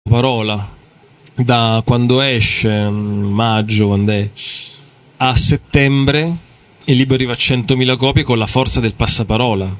Parola da quando esce, maggio, quando è, a settembre il libro arriva a 100.000 copie con la forza del passaparola.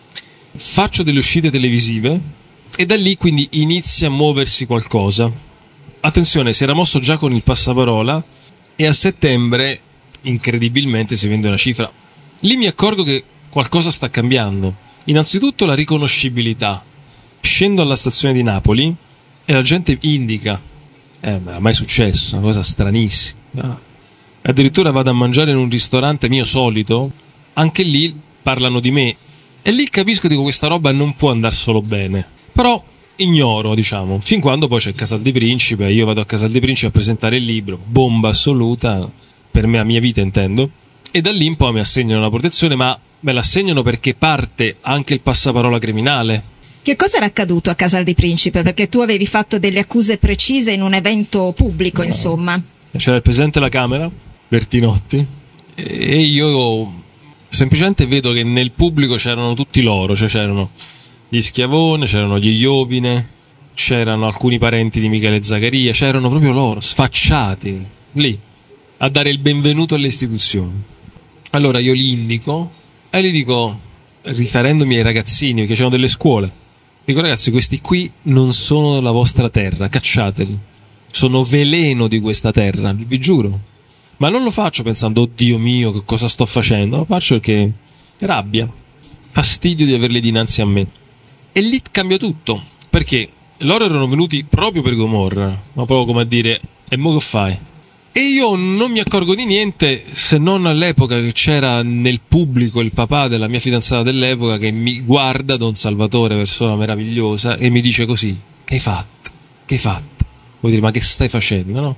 Faccio delle uscite televisive e da lì quindi inizia a muoversi qualcosa. Attenzione, si era mosso già con il passaparola e a settembre incredibilmente si vende una cifra. Lì mi accorgo che qualcosa sta cambiando. Innanzitutto la riconoscibilità. Scendo alla stazione di Napoli e la gente indica. Ma è mai successo, una cosa stranissima. Addirittura vado a mangiare in un ristorante mio solito, anche lì parlano di me. E lì capisco, dico, questa roba non può andare solo bene. Però ignoro, diciamo, fin quando poi c'è Casal di Principe, io vado a Casal di Principe a presentare il libro, bomba assoluta, per me, la mia vita intendo, e da lì in poi mi assegnano la protezione, ma me l'assegnano perché parte anche il passaparola criminale. Che cosa era accaduto a Casal di Principe? Perché tu avevi fatto delle accuse precise in un evento pubblico, insomma. C'era il presidente della Camera, Bertinotti, e io semplicemente vedo che nel pubblico c'erano tutti loro, cioè c'erano gli Schiavone, c'erano gli Iovine, c'erano alcuni parenti di Michele Zaccaria, c'erano proprio loro, sfacciati, lì, a dare il benvenuto alle istituzioni. Allora io li indico e gli dico, riferendomi ai ragazzini, che c'erano delle scuole, dico: ragazzi, questi qui non sono la vostra terra, cacciateli, sono veleno di questa terra, vi giuro. Ma non lo faccio pensando, oddio mio, che cosa sto facendo, lo faccio perché rabbia, fastidio di averli dinanzi a me. E lì cambia tutto, perché loro erano venuti proprio per Gomorra, ma proprio come a dire: e mo che fai? E io non mi accorgo di niente, se non all'epoca che c'era nel pubblico il papà della mia fidanzata dell'epoca che mi guarda, Don Salvatore, persona meravigliosa, e mi dice così: che hai fatto? Che hai fatto? Vuol dire, ma che stai facendo, no?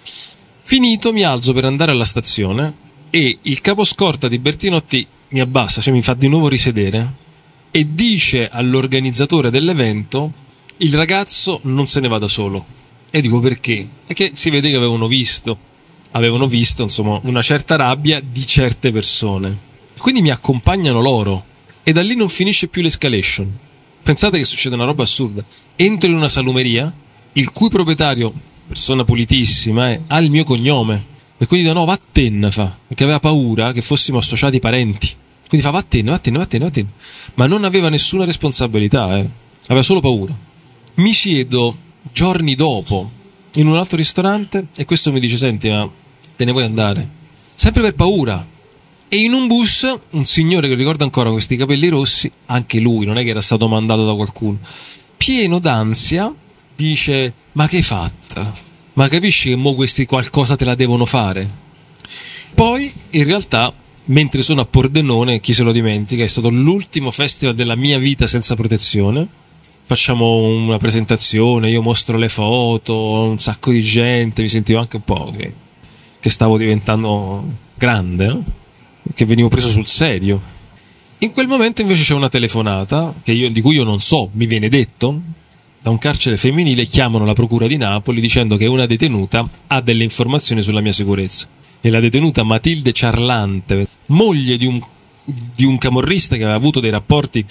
Finito, mi alzo per andare alla stazione e il caposcorta di Bertinotti mi abbassa, cioè mi fa di nuovo risedere e dice all'organizzatore dell'evento: il ragazzo non se ne va da solo. E dico: perché? È che si vede che avevano visto insomma una certa rabbia di certe persone, quindi mi accompagnano loro e da lì non finisce più l'escalation. Pensate che succede una roba assurda: entro in una salumeria il cui proprietario, persona pulitissima, ha il mio cognome e quindi dico: no, vattene, fa, perché aveva paura che fossimo associati parenti, quindi fa: vattene, ma non aveva nessuna responsabilità, aveva solo paura. Mi siedo giorni dopo in un altro ristorante e questo mi dice: senti, ma te ne vuoi andare? Sempre per paura. E in un bus un signore che ricordo ancora con questi capelli rossi, anche lui non è che era stato mandato da qualcuno, pieno d'ansia, dice: ma che hai fatta? Ma capisci che mo questi qualcosa te la devono fare? Poi in realtà, mentre sono a Pordenone, chi se lo dimentica, è stato l'ultimo festival della mia vita senza protezione. Facciamo una presentazione, io mostro le foto, un sacco di gente, mi sentivo anche un po' che stavo diventando grande, che venivo preso sul serio. In quel momento invece c'è una telefonata di cui io non so, mi viene detto, da un carcere femminile chiamano la procura di Napoli dicendo che una detenuta ha delle informazioni sulla mia sicurezza. E la detenuta Matilde Ciarlante, moglie di un camorrista che aveva avuto dei rapporti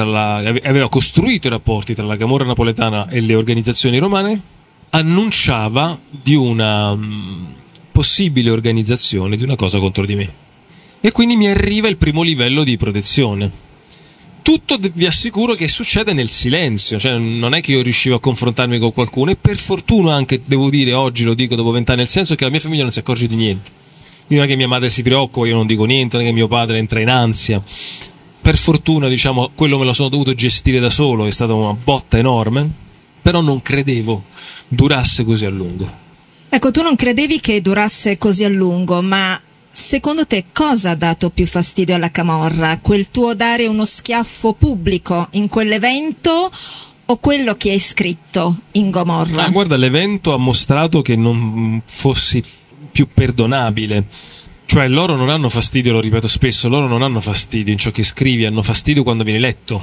aveva costruito i rapporti tra la camorra napoletana e le organizzazioni romane, annunciava di una possibile organizzazione di una cosa contro di me. E quindi mi arriva il primo livello di protezione. Tutto, vi assicuro, che succede nel silenzio, cioè non è che io riuscivo a confrontarmi con qualcuno, e per fortuna anche, devo dire, oggi lo dico dopo 20 anni, nel senso che la mia famiglia non si accorge di niente. Non è che mia madre si preoccupa, io non dico niente, non è che mio padre entra in ansia. Per fortuna, diciamo, quello me lo sono dovuto gestire da solo, è stata una botta enorme, però non credevo durasse così a lungo. Ecco, tu non credevi che durasse così a lungo, ma secondo te cosa ha dato più fastidio alla camorra? Quel tuo dare uno schiaffo pubblico in quell'evento o quello che hai scritto in Gomorra? Guarda, l'evento ha mostrato che non fossi più perdonabile. Cioè loro non hanno fastidio, lo ripeto spesso, loro non hanno fastidio in ciò che scrivi, hanno fastidio quando viene letto.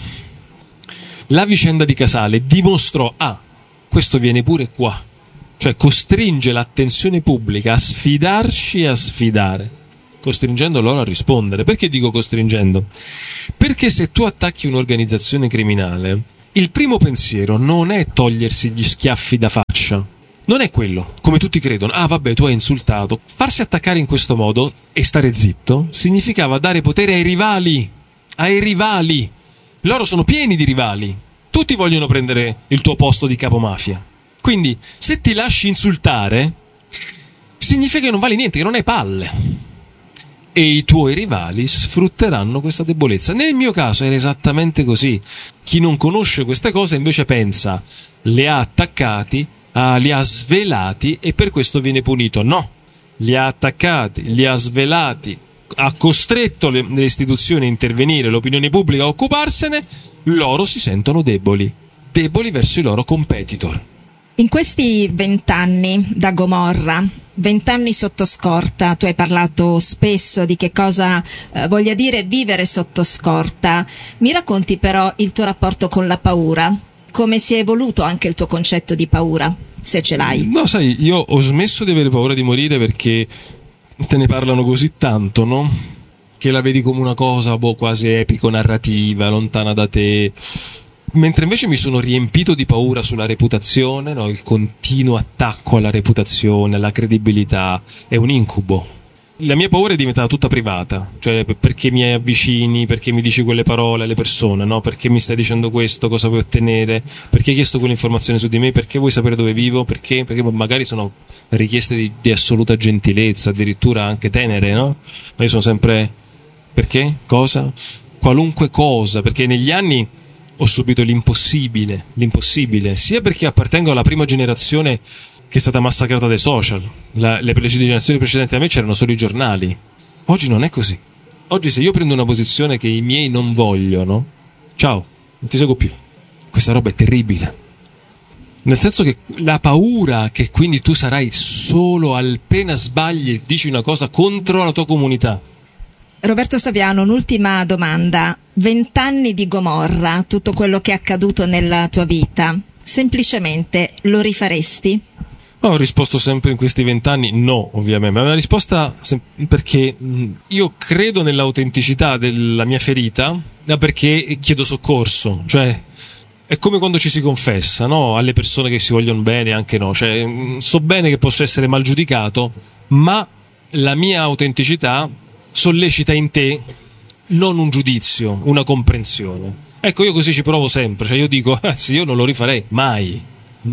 La vicenda di Casale dimostrò, questo viene pure qua, cioè costringe l'attenzione pubblica a sfidarci e a sfidare, costringendo loro a rispondere. Perché dico costringendo? Perché se tu attacchi un'organizzazione criminale il primo pensiero non è togliersi gli schiaffi da faccia. Non è quello, come tutti credono. Ah, vabbè, tu hai insultato. Farsi attaccare in questo modo e stare zitto significava dare potere ai rivali. Ai rivali. Loro sono pieni di rivali. Tutti vogliono prendere il tuo posto di capomafia. Quindi, se ti lasci insultare, significa che non vali niente, che non hai palle. E i tuoi rivali sfrutteranno questa debolezza. Nel mio caso era esattamente così. Chi non conosce queste cose invece pensa, li ha attaccati, li ha svelati e per questo viene punito. No, li ha attaccati, li ha svelati, ha costretto le istituzioni a intervenire, l'opinione pubblica a occuparsene, loro si sentono deboli verso i loro competitor. In questi 20 anni da Gomorra, 20 anni sotto scorta, tu hai parlato spesso di che cosa voglia dire vivere sotto scorta. Mi racconti però il tuo rapporto con la paura? Come si è evoluto anche il tuo concetto di paura, se ce l'hai? No, sai, io ho smesso di avere paura di morire perché te ne parlano così tanto, no? Che la vedi come una cosa quasi epico-narrativa, lontana da te. Mentre invece mi sono riempito di paura sulla reputazione, no? Il continuo attacco alla reputazione, alla credibilità, è un incubo. La mia paura è diventata tutta privata, cioè perché mi avvicini, perché mi dici quelle parole alle persone, no? Perché mi stai dicendo questo, cosa vuoi ottenere, perché hai chiesto quell'informazione su di me, perché vuoi sapere dove vivo, perché magari sono richieste di assoluta gentilezza, addirittura anche tenere, no? Ma io sono sempre, perché? Cosa? Qualunque cosa, perché negli anni ho subito l'impossibile, sia perché appartengo alla prima generazione che è stata massacrata dai social. Le generazioni precedenti a me c'erano solo i giornali. Oggi non è così. Oggi se io prendo una posizione che i miei non vogliono, ciao, non ti seguo più. Questa roba è terribile. Nel senso che la paura che quindi tu sarai solo appena sbagli e dici una cosa contro la tua comunità. Roberto Saviano, un'ultima domanda. 20 anni di Gomorra, tutto quello che è accaduto nella tua vita, semplicemente lo rifaresti? Ho risposto sempre in questi 20 anni no, ovviamente, ma è una risposta perché io credo nell'autenticità della mia ferita, perché chiedo soccorso, cioè è come quando ci si confessa, no? Alle persone che si vogliono bene, anche no, cioè so bene che posso essere mal giudicato, ma la mia autenticità sollecita in te non un giudizio, una comprensione. Ecco, io così ci provo sempre, cioè io dico, io non lo rifarei mai.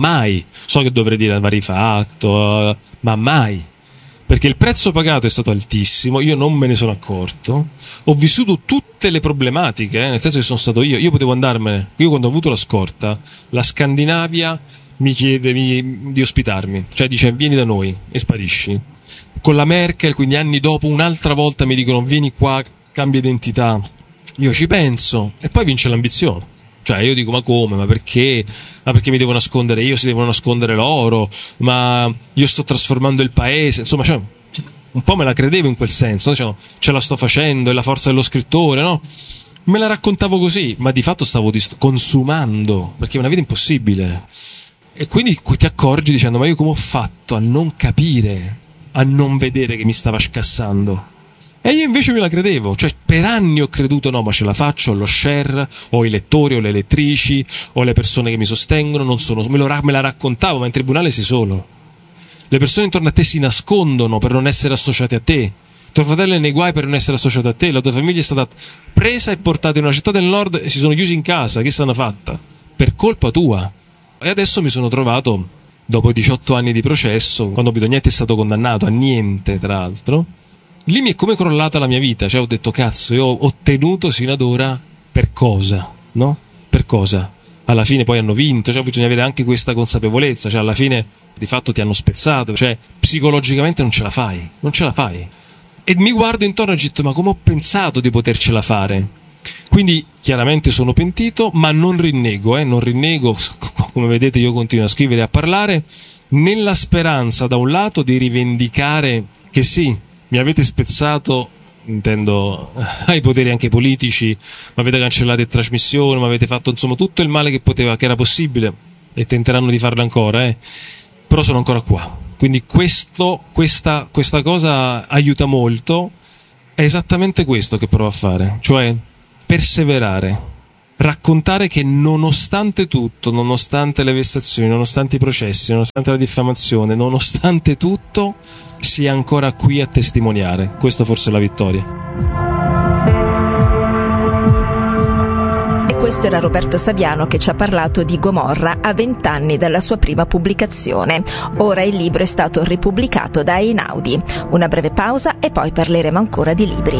So che dovrei dire va rifatto, ma mai, perché il prezzo pagato è stato altissimo, io non me ne sono accorto, ho vissuto tutte le problematiche, nel senso che sono stato io potevo andarmene. Io quando ho avuto la scorta, la Scandinavia mi chiede di ospitarmi, cioè dice vieni da noi e sparisci. Con la Merkel, quindi anni dopo, un'altra volta mi dicono vieni qua, cambia identità, io ci penso e poi vince l'ambizione. Cioè io dico ma come, ma perché mi devo nascondere io, si devono nascondere loro, ma io sto trasformando il paese, insomma, cioè, un po' me la credevo in quel senso, no? Cioè, ce la sto facendo, è la forza dello scrittore, no? Me la raccontavo così, ma di fatto stavo consumando, perché è una vita impossibile. E quindi ti accorgi dicendo ma io come ho fatto a non capire, a non vedere che mi stava scassando? E io invece me la credevo, cioè per anni ho creduto no, ma ce la faccio, ho lo share, ho i lettori, ho le lettrici, ho le persone che mi sostengono, non sono, me la raccontavo, ma in tribunale sei solo. Le persone intorno a te si nascondono per non essere associate a te. Tuo fratello è nei guai per non essere associato a te, la tua famiglia è stata presa e portata in una città del nord e si sono chiusi in casa, che stanno fatta? Per colpa tua. E adesso mi sono trovato, dopo 18 anni di processo, quando Bidognetti è stato condannato a niente, tra l'altro, lì mi è come crollata la mia vita, cioè ho detto cazzo, io ho ottenuto sino ad ora per cosa, no? Per cosa? Alla fine poi hanno vinto, cioè bisogna avere anche questa consapevolezza, cioè alla fine di fatto ti hanno spezzato, cioè psicologicamente non ce la fai. E mi guardo intorno e dico ma come ho pensato di potercela fare? Quindi chiaramente sono pentito, ma non rinnego, come vedete io continuo a scrivere e a parlare, nella speranza da un lato di rivendicare che sì, mi avete spezzato, intendo ai poteri anche politici, mi avete cancellato in trasmissione, mi avete fatto insomma tutto il male che era possibile e tenteranno di farlo ancora, però sono ancora qua. Quindi questa cosa aiuta molto, è esattamente questo che provo a fare, cioè perseverare, raccontare che nonostante tutto, nonostante le vessazioni, nonostante i processi, nonostante la diffamazione, nonostante tutto, sia ancora qui a testimoniare. Questo forse è la vittoria. Questo era Roberto Saviano che ci ha parlato di Gomorra a 20 anni dalla sua prima pubblicazione. Ora il libro è stato ripubblicato da Einaudi. Una breve pausa e poi parleremo ancora di libri.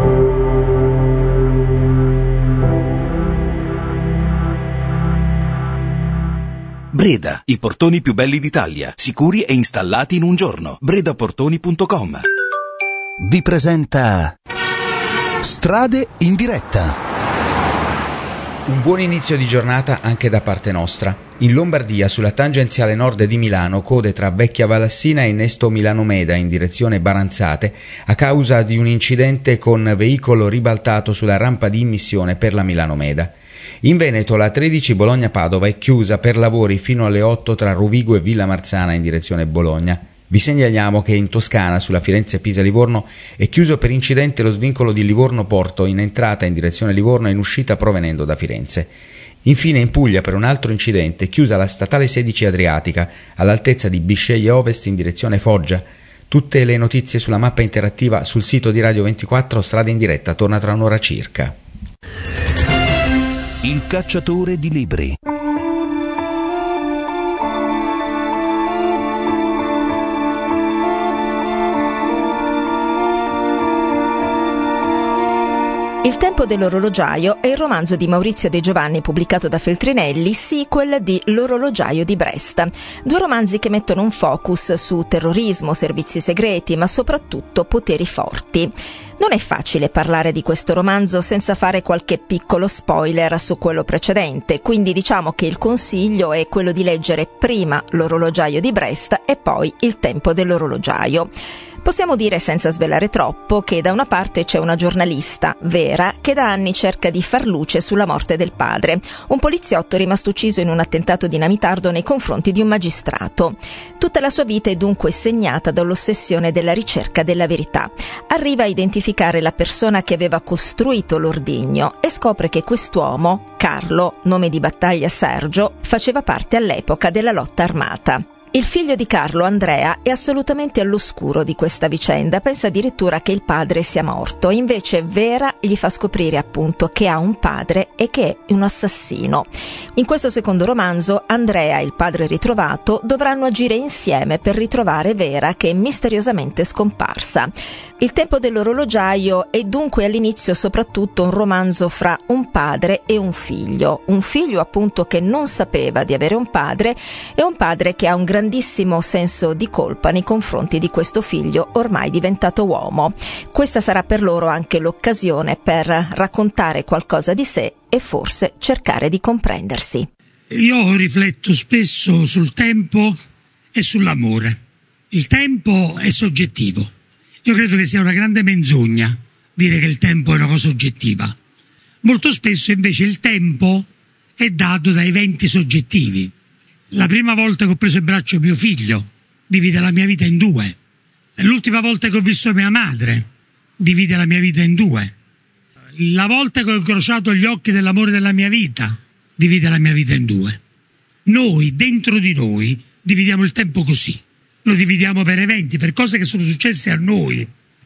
Breda, i portoni più belli d'Italia, sicuri e installati in un giorno. bredaportoni.com vi presenta Strade in diretta. Un buon inizio di giornata anche da parte nostra. In Lombardia, sulla tangenziale nord di Milano, code tra Vecchia Valassina e Nesto Milano Meda in direzione Baranzate a causa di un incidente con veicolo ribaltato sulla rampa di immissione per la Milano Meda. In Veneto la 13 Bologna-Padova è chiusa per lavori fino alle 8 tra Rovigo e Villa Marzana in direzione Bologna. Vi segnaliamo che in Toscana, sulla Firenze-Pisa-Livorno, è chiuso per incidente lo svincolo di Livorno-Porto in entrata in direzione Livorno e in uscita provenendo da Firenze. Infine in Puglia, per un altro incidente, è chiusa la statale 16 Adriatica all'altezza di Bisceglie Ovest in direzione Foggia. Tutte le notizie sulla mappa interattiva sul sito di Radio 24 Strade in diretta torna tra un'ora circa. Il cacciatore di libri. Il tempo dell'orologiaio è il romanzo di Maurizio De Giovanni pubblicato da Feltrinelli, sequel di L'orologiaio di Brest. 2 romanzi che mettono un focus su terrorismo, servizi segreti, ma soprattutto poteri forti. Non è facile parlare di questo romanzo senza fare qualche piccolo spoiler su quello precedente, quindi diciamo che il consiglio è quello di leggere prima L'orologiaio di Brest e poi Il tempo dell'orologiaio. Possiamo dire senza svelare troppo che da una parte c'è una giornalista, Vera, che da anni cerca di far luce sulla morte del padre, un poliziotto rimasto ucciso in un attentato dinamitardo nei confronti di un magistrato. Tutta la sua vita è dunque segnata dall'ossessione della ricerca della verità. Arriva a identificare la persona che aveva costruito l'ordigno e scopre che quest'uomo, Carlo, nome di battaglia Sergio, faceva parte all'epoca della lotta armata. Il figlio di Carlo, Andrea, è assolutamente all'oscuro di questa vicenda, pensa addirittura che il padre sia morto, invece Vera gli fa scoprire appunto che ha un padre e che è un assassino. In questo secondo romanzo, Andrea e il padre ritrovato dovranno agire insieme per ritrovare Vera che è misteriosamente scomparsa. Il tempo dell'orologiaio è dunque all'inizio soprattutto un romanzo fra un padre e un figlio appunto che non sapeva di avere un padre e un padre che ha un grandissimo senso di colpa nei confronti di questo figlio ormai diventato uomo. Questa sarà per loro anche l'occasione per raccontare qualcosa di sé e forse cercare di comprendersi. Io rifletto spesso sul tempo e sull'amore. Il tempo è soggettivo. Io credo che sia una grande menzogna dire che il tempo è una cosa oggettiva. Molto spesso invece il tempo è dato da eventi soggettivi. La prima volta che ho preso in braccio mio figlio divide la mia vita in 2. L'ultima volta che ho visto mia madre divide la mia vita in 2. La volta che ho incrociato gli occhi dell'amore della mia vita divide la mia vita in 2. Noi, dentro di noi, dividiamo il tempo così. Lo dividiamo per eventi, per cose che sono successe a noi.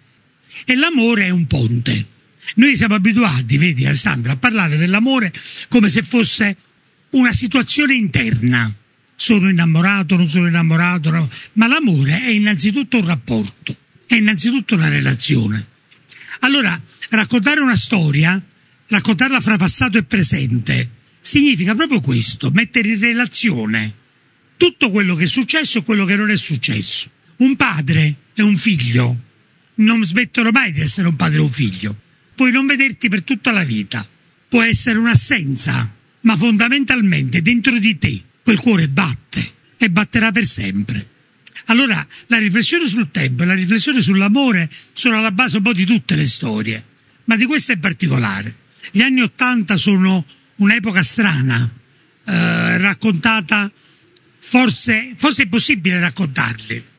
E l'amore è un ponte. Noi siamo abituati, vedi Alessandra, a parlare dell'amore come se fosse una situazione interna. Sono innamorato, non sono innamorato, no. Ma l'amore è innanzitutto un rapporto, è innanzitutto una relazione. Allora, raccontare una storia, raccontarla fra passato e presente, significa proprio questo, mettere in relazione tutto quello che è successo e quello che non è successo. Un padre e un figlio non smettono mai di essere un padre e un figlio. Puoi non vederti per tutta la vita, può essere un'assenza, ma fondamentalmente dentro di te quel cuore batte e batterà per sempre. Allora la riflessione sul tempo e la riflessione sull'amore sono alla base un po' di tutte le storie, ma di questa in particolare. Gli anni '80 sono un'epoca strana, raccontata, forse è possibile raccontarli.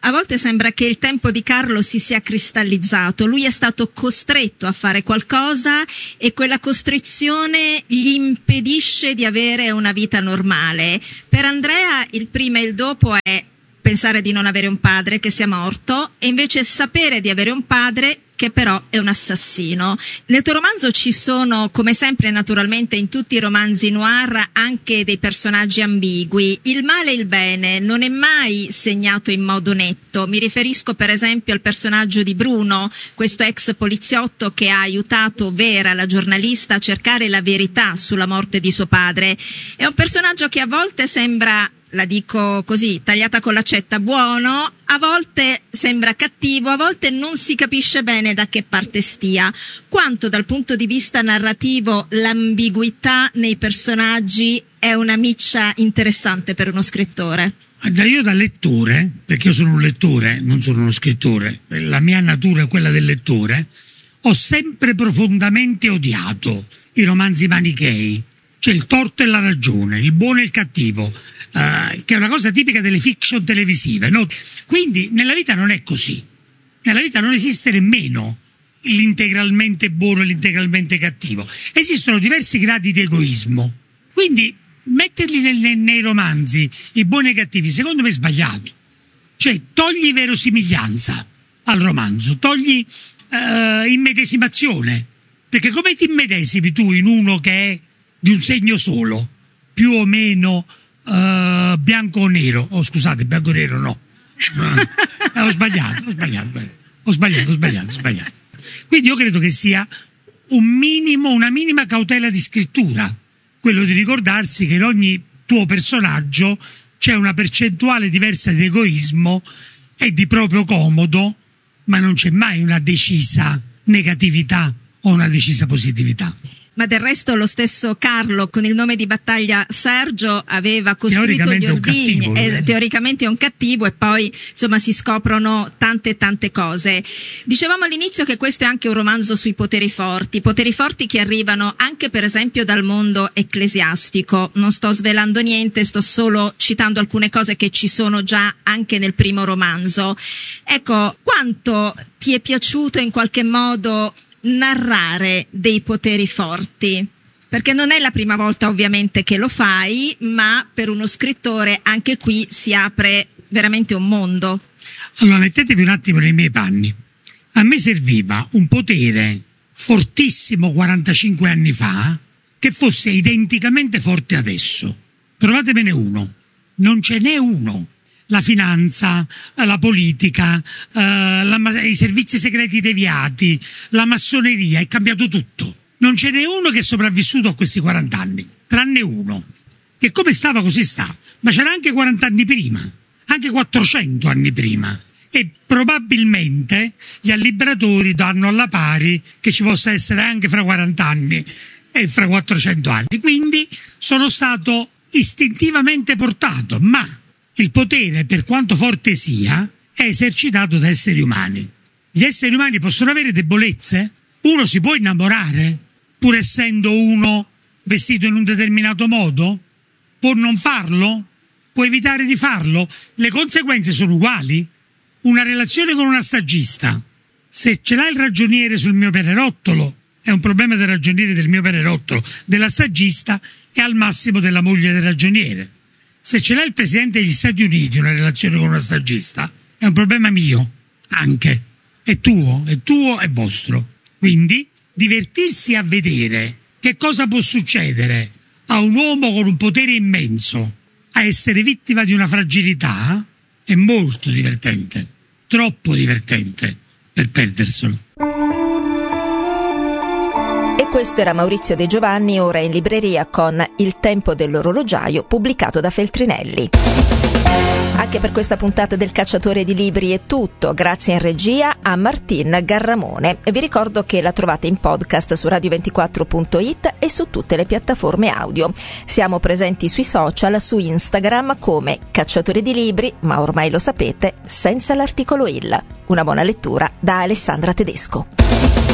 A volte sembra che il tempo di Carlo si sia cristallizzato, lui è stato costretto a fare qualcosa e quella costrizione gli impedisce di avere una vita normale. Per Andrea il prima e il dopo è pensare di non avere un padre che sia morto e invece sapere di avere un padre che però è un assassino. Nel tuo romanzo ci sono, come sempre naturalmente in tutti i romanzi noir, anche dei personaggi ambigui. Il male e il bene non è mai segnato in modo netto. Mi riferisco per esempio al personaggio di Bruno, questo ex poliziotto che ha aiutato Vera, la giornalista, a cercare la verità sulla morte di suo padre. È un personaggio che a volte sembra, la dico così, tagliata con l'accetta, buono, a volte sembra cattivo, a volte non si capisce bene da che parte stia. Quanto dal punto di vista narrativo l'ambiguità nei personaggi è una miccia interessante per uno scrittore? Io da lettore, perché io sono un lettore, non sono uno scrittore, la mia natura è quella del lettore, ho sempre profondamente odiato i romanzi manichei, cioè il torto e la ragione, il buono e il cattivo, che è una cosa tipica delle fiction televisive, no? Quindi nella vita non è così, nella vita non esiste nemmeno l'integralmente buono e l'integralmente cattivo, esistono diversi gradi di egoismo, quindi metterli nei romanzi i buoni e i cattivi secondo me è sbagliato, cioè togli verosimiglianza al romanzo, togli immedesimazione, perché come ti immedesimi tu in uno che è di un segno solo, più o meno bianco o nero? Oh, scusate, bianco o nero no. Ho sbagliato. Quindi io credo che sia una minima cautela di scrittura, quello di ricordarsi che in ogni tuo personaggio c'è una percentuale diversa di egoismo e di proprio comodo, ma non c'è mai una decisa negatività o una decisa positività. Ma del resto lo stesso Carlo, con il nome di battaglia Sergio, aveva costruito gli ordigni, teoricamente è un cattivo, e poi insomma si scoprono tante cose. Dicevamo all'inizio che questo è anche un romanzo sui poteri forti che arrivano anche per esempio dal mondo ecclesiastico. Non sto svelando niente, sto solo citando alcune cose che ci sono già anche nel primo romanzo. Ecco, quanto ti è piaciuto in qualche modo narrare dei poteri forti? Perché non è la prima volta ovviamente che lo fai, ma per uno scrittore anche qui si apre veramente un mondo. Allora mettetevi un attimo nei miei panni. A me serviva un potere fortissimo 45 anni fa che fosse identicamente forte adesso. Trovatemene uno. Non ce n'è uno. La finanza, la politica, i servizi segreti deviati, la massoneria, è cambiato tutto. Non ce n'è uno che è sopravvissuto a questi 40 anni, tranne uno, che come stava così sta, ma c'era anche 40 anni prima, anche 400 anni prima. E probabilmente gli alliberatori danno alla pari che ci possa essere anche fra 40 anni e fra 400 anni. Quindi sono stato istintivamente portato, ma il potere, per quanto forte sia, è esercitato da esseri umani. Gli esseri umani possono avere debolezze? Uno si può innamorare, pur essendo uno vestito in un determinato modo? Può non farlo? Può evitare di farlo? Le conseguenze sono uguali. Una relazione con una stagista, se ce l'ha il ragioniere sul mio pianerottolo, è un problema del ragioniere del mio pianerottolo, della stagista è al massimo della moglie del ragioniere. Se ce l'ha il presidente degli Stati Uniti una relazione con una stagista, è un problema mio, anche. È tuo, è vostro. Quindi, divertirsi a vedere che cosa può succedere a un uomo con un potere immenso a essere vittima di una fragilità è molto divertente, troppo divertente per perderselo. E questo era Maurizio De Giovanni, ora in libreria con Il tempo dell'orologiaio, pubblicato da Feltrinelli. Anche per questa puntata del Cacciatore di Libri è tutto, grazie in regia a Martin Garramone. Vi ricordo che la trovate in podcast su radio24.it e su tutte le piattaforme audio. Siamo presenti sui social, su Instagram come Cacciatore di Libri, ma ormai lo sapete, senza l'articolo il. Una buona lettura da Alessandra Tedesco.